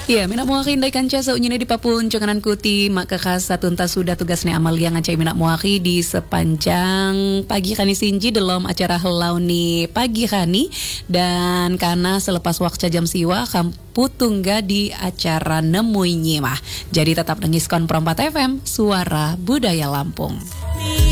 Iya, mina muaki indai kanca saunyina di papun cenganan kuti mak kekasa tuntas sudah tugasnya amal yang ngacai mina muaki di sepanjang pagi kani sinji dalam acara helau ni pagi kani dan karena selepas waktu jam siwa kampu tungga di acara nemui nyimah. Jadi tetap dengiskon Perompat FM, Suara Budaya Lampung.